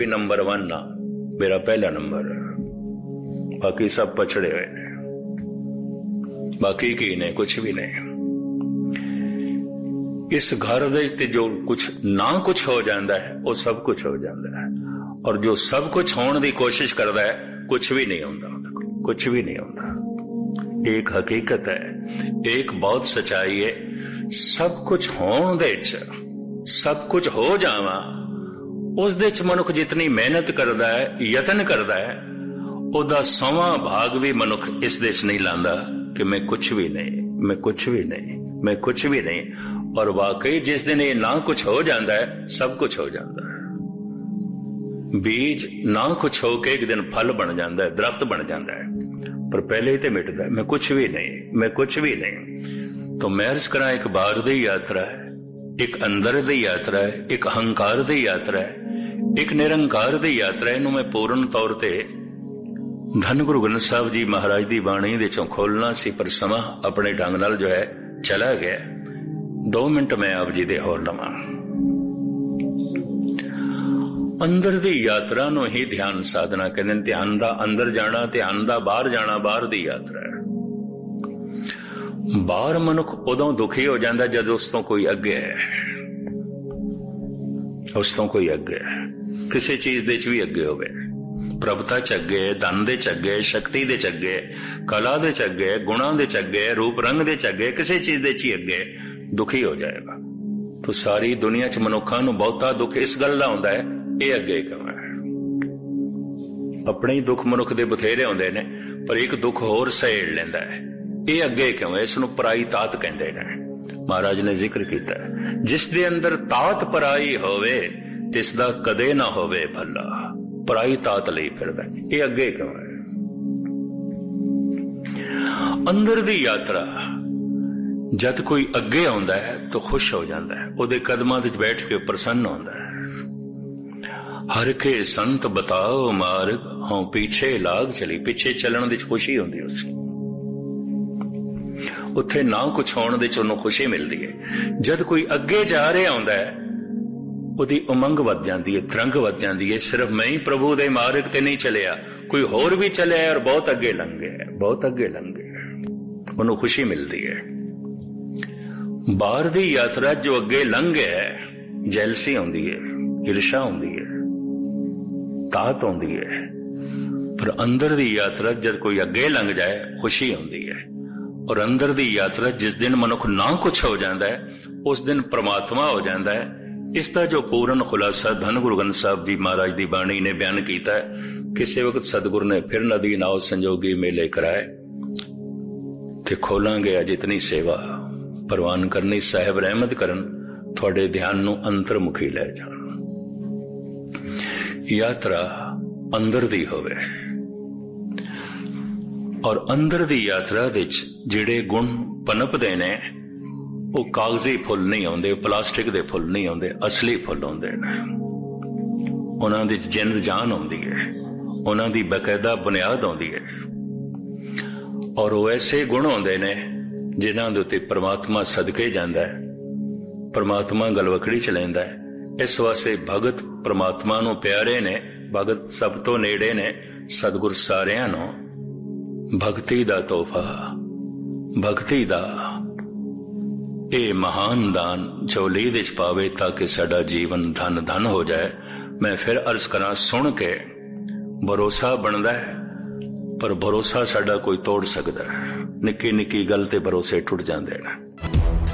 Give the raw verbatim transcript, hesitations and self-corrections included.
Number one ना मेरा पहला नंबर, बाकी सब पछड़े हुए ने, बाकी की ने कुछ भी नहीं। इस घर दे जो कुछ ना कुछ हो जाता है वो सब कुछ हो जाता है, और जो सब कुछ होने की कोशिश करता है कुछ भी नहीं होता, कुछ भी नहीं होता। एक हकीकत है, एक बहुत सच्चाई है, सब कुछ होने दे च सब कुछ हो जावा उस दे च मनुख जितनी मेहनत करता है, यतन करता है, उदा सवा भाग भी मनुख इस दे च नहीं लांदा कि मैं कुछ भी नहीं, मैं कुछ भी नहीं, मैं कुछ भी नहीं। और वाकई जिस दिन ये ना कुछ हो जाता है सब कुछ हो जाता है। बीज ना कुछ हो के एक दिन फल बन जाता है, दरख्त बन जाता है, पर पहले ही तो मिटता है, मैं कुछ भी नहीं, मैं कुछ भी नहीं। तो मैं अर्ज करा, एक बाहर दी यात्रा है, एक अंदर दी यात्रा है, एक अहंकार दी यात्रा है, एक निरंकार दी यात्रा है। इनू मैं पूर्ण तौर ते धन गुरु ग्रंथ साहब जी महाराज दी बाणी दे चों खोलना सी, पर समा अपने ढंग नाल जो है चला गया। दो मिनट मैं आप जी दे होर लवां। अंदर दी यात्रा नूं ही ध्यान साधना कहंदे ने। ध्यान दा अंदर जाना, ध्यान दा बाहर जाना, बाहर दी यात्रा है। बाहर मनुख उदों दुखी हो जाता जब उस तो कोई अगे है, उस तो कोई अगे है, किसी चीज दे च भी अगे होवे, प्रभुता च अगे, धन दे च अगे, शक्ति दे च अगे, कला दे च अगे, गुणा दे च अगे, रूप रंग दे च अगे, किसी चीज दे च ही अगे दुखी हो जाएगा। तो सारी दुनिया च मनुखा नूं बहुता दुख इस गल दा हुंदा है, ये अगे क्यों है। अपने ही दुख मनुख दे बथेरे हुंदे ने, पर एक दुख होर सहेड़ लैंदा है, ये अगे क्यों है। इसनूं पराई तात कहंदे ने। महाराज ने जिक्र किया है, जिस दे अंदर तात पराई होवे तिसदा कदे ना होवे भला। पराई तात लई फिरदा, ये अगे क्यों है। अंदर दी यात्रा जद कोई अगे आउंदा है तो खुश हो जाता है, उहदे कदमां विच बैठ के प्रसन्न होंदा है। हर के संत बताओ मार्ग, हों पीछे लाग चली। पीछे चलण दी खुशी हुंदी है उसकी, उत्थे ना कुछ होने दे चों खुशी मिलती है। जद कोई अगे जा रहा होंदा है उहदी उमंग वध जाती है, तरंग वध जाती है। सिर्फ मैं ही प्रभु दे मार्ग ते नहीं चलिया, कोई होर भी चलिया और बहुत अगे लंघ गया, बहुत अगे लंघ गया, उन्होंने खुशी मिलती है। बाहर दी यात्रा जो अगे लंघ गया, जैलसी आउंदी है, ईर्षा आउंदी है, तात आउंदी है। पर अंदर दी यात्रा जब कोई अगे लंघ जाए खुशी आउंदी है। और अंदर दी यात्रा जिस दिन मनुख ना कुछ हो जाता है उस दिन परमात्मा हो जाता है। इसका जो पूर्ण खुलासा धन गुरु ग्रंथ साहब जी महाराज की बाणी ने बयान किया है। किसी वक्त सतगुरु ने फिर नदी नाव संजोगी मेले कराए ते खोलांगे अज इतनी सेवा प्रवान करनी। साहिब रहमत करन थोड़े ध्यान नू अंतर्मुखी लै जान। यात्रा अंदर दी होवे, और अंदर दी यात्रा विच जिहड़े गुण पनपदे ने वो कागजी फुल नहीं आउंदे, प्लास्टिक दे फुल नहीं आउंदे, असली फुल आउंदे ने। उन्हां दी जिंद जान आउंदी है, उन्हां दी बकायदा बुनियाद आउंदी है, और वो ऐसे गुण आउंदे ने जिन्हां दे उत्ते परमात्मा सदके जांदा है, परमात्मा गलवकड़ी च लैंदा है। इस वास्ते भगत परमात्मा नूं प्यारे ने, भगत सब तो नेड़े ने। सतगुर सारियां नूं भगती दा तोहफा, भगती दा ये महान दान झोली विच पावे ताकि साडा जीवन धन धन हो जाए। मैं फिर अर्ज करा, सुन के भरोसा बनता है, पर भरोसा साडा कोई तोड़ सकता है। निक्की निक्की गल ते भरोसे टुट जांदे ने।